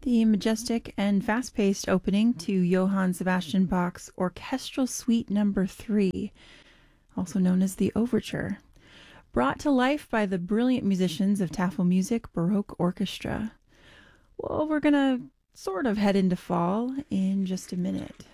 The majestic and fast-paced opening to Johann Sebastian Bach's Orchestral Suite No. 3, also known as the Overture, brought to life by the brilliant musicians of Tafelmusik Baroque Orchestra. Well, we're going to sort of head into fall in just a minute.